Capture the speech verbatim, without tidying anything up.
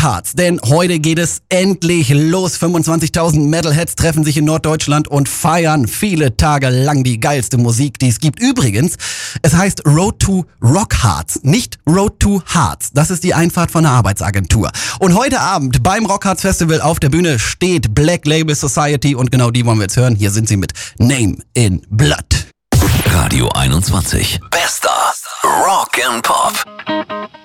Hearts, denn heute geht es endlich los. fünfundzwanzigtausend Metalheads treffen sich in Norddeutschland und feiern viele Tage lang die geilste Musik, die es gibt. Übrigens, es heißt Road to Rock Hearts, nicht Road to Hearts. Das ist die Einfahrt von der Arbeitsagentur. Und heute Abend beim Rock Hearts Festival auf der Bühne steht Black Label Society und genau die wollen wir jetzt hören. Hier sind sie mit Name in Blood. Radio einundzwanzig. Bester Rock and Pop.